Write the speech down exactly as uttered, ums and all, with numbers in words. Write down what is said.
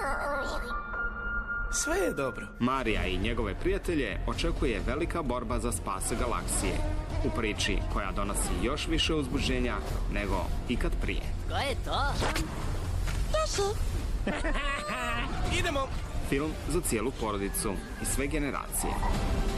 Sve je dobro. Marija i njegove prijatelje očekuje velika borba za spas galaksije. U priči koja donosi još više uzbuđenja nego ikad prije. Ko je to? Daši! Idemo! Film za cijelu porodicu i sve generacije.